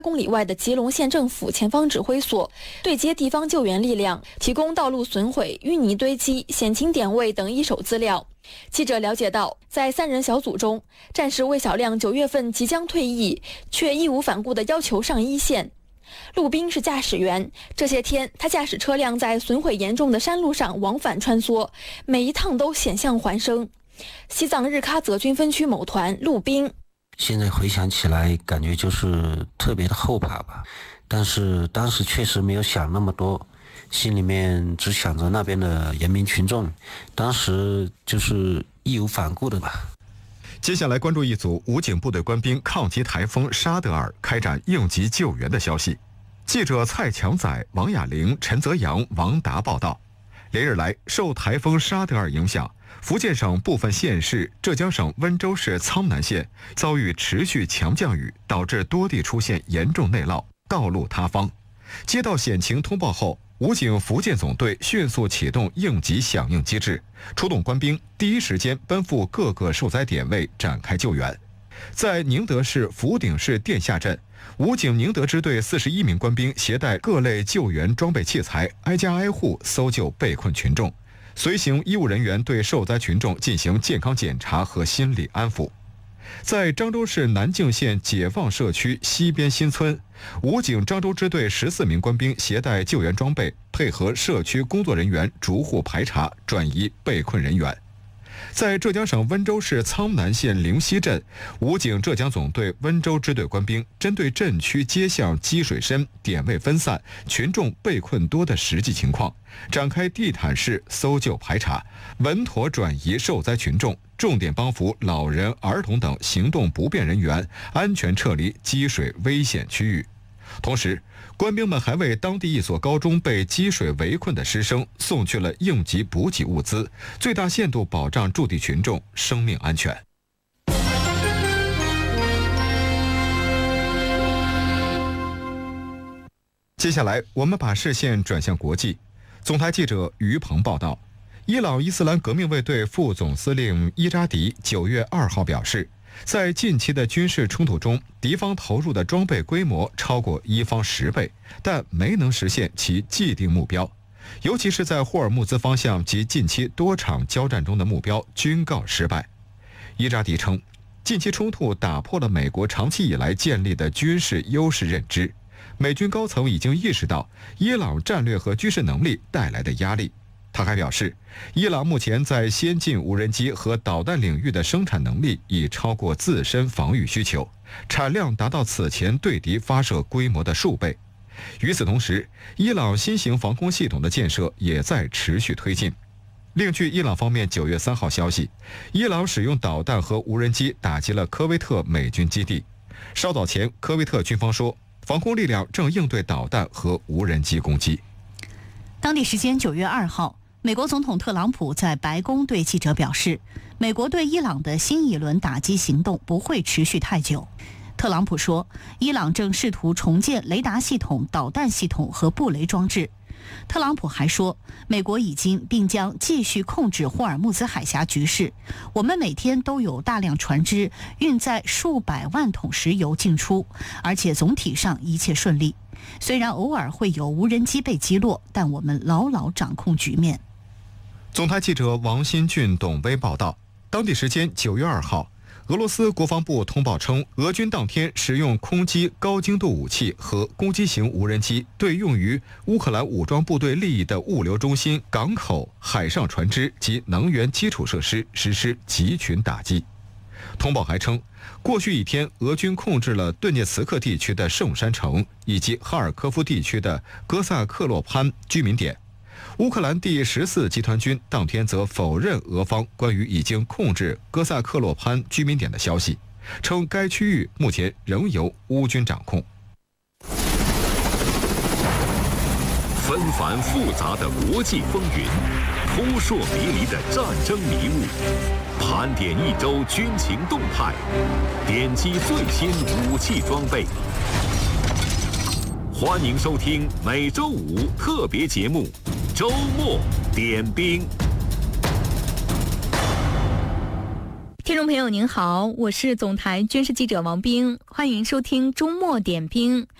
公里外的吉隆县政府前方指挥所对接地方救援力量，提供道路损毁、淤泥堆积、险情点位等一手资料。记者了解到，在3人小组中，战士魏小亮9月份即将退役，却义无反顾地要求上一线。陆斌是驾驶员，这些天他驾驶车辆在损毁严重的山路上往返穿梭，每一趟都险象环生。西藏日喀则军分区某团陆斌。 现在回想起来，感觉就是特别的后怕吧，但是当时确实没有想那么多，心里面只想着那边的人民群众，当时就是义无反顾的吧。 接下来关注一组武警部队官兵抗击台风沙德尔开展应急救援的消息。记者蔡强仔、王雅玲、陈泽阳、王达报道，连日来受台风沙德尔影响，福建省部分县市、浙江省温州市苍南县遭遇持续强降雨，导致多地出现严重内涝、道路塌方。接到险情通报后，武警福建总队迅速启动应急响应机制，出动官兵第一时间奔赴各个受灾点位展开救援。在宁德市福鼎市店下镇，武警宁德支队41名官兵携带各类救援装备器材，挨家挨户搜救被困群众。随行医务人员对受灾群众进行健康检查和心理安抚。在漳州市南靖县解放社区西边新村，武警漳州支队14名官兵携带救援装备，配合社区工作人员逐户排查，转移被困人员。在浙江省温州市苍南县灵溪镇，武警浙江总队温州支队官兵针对镇区街巷积水深、点位分散、群众被困多的实际情况，展开地毯式搜救排查，稳妥转移受灾群众，重点帮扶老人、儿童等行动不便人员安全撤离积水危险区域。同时，官兵们还为当地一所高中被积水围困的师生送去了应急补给物资，最大限度保障驻地群众生命安全。接下来，我们把视线转向国际。总台记者于鹏报道，伊朗伊斯兰革命卫队副总司令伊扎迪9月2号表示，在近期的军事冲突中，敌方投入的装备规模超过伊方10倍，但没能实现其既定目标，尤其是在霍尔木兹方向及近期多场交战中的目标均告失败。伊扎迪称，近期冲突打破了美国长期以来建立的军事优势认知，美军高层已经意识到伊朗战略和军事能力带来的压力。他还表示，伊朗目前在先进无人机和导弹领域的生产能力已超过自身防御需求，产量达到此前对敌发射规模的数倍。与此同时，伊朗新型防空系统的建设也在持续推进。另据伊朗方面9月3号消息，伊朗使用导弹和无人机打击了科威特美军基地。稍早前，科威特军方说，防空力量正应对导弹和无人机攻击。 当地时间9月2号，美国总统特朗普在白宫对记者表示，美国对伊朗的新一轮打击行动不会持续太久。特朗普说，伊朗正试图重建雷达系统、导弹系统和布雷装置。特朗普还说，美国已经并将继续控制霍尔木兹海峡局势，我们每天都有大量船只运载数百万桶石油进出，而且总体上一切顺利。虽然偶尔会有无人机被击落，但我们牢牢掌控局面。 总台记者王新俊、董威报道，当地时间9月2号，俄罗斯国防部通报称，俄军当天使用空击高精度武器和攻击型无人机对用于乌克兰武装部队利益的物流中心、港口、海上船只及能源基础设施实施集群打击。通报还称，过去一天，俄军控制了顿涅茨克地区的圣山城以及哈尔科夫地区的哥萨克洛潘居民点。乌克兰第14集团军当天则否认俄方关于已经控制哥萨克洛潘居民点的消息，称该区域目前仍由乌军掌控。 纷繁复杂的国际风云，扑朔迷离的战争迷雾，盘点一周军情动态，点击最新武器装备。欢迎收听每周五特别节目《周末点兵》。 听众朋友您好，我是总台军事记者王冰，欢迎收听周末点兵。